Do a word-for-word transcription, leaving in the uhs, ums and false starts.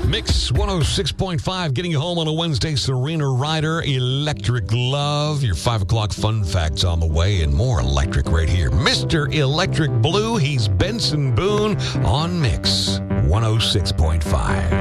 Mix one oh six point five, getting you home on a Wednesday. Serena Ryder, Electric Love. Your five o'clock fun facts on the way and more electric right here. Mister Electric Blue, he's Benson Boone on Mix one oh six point five.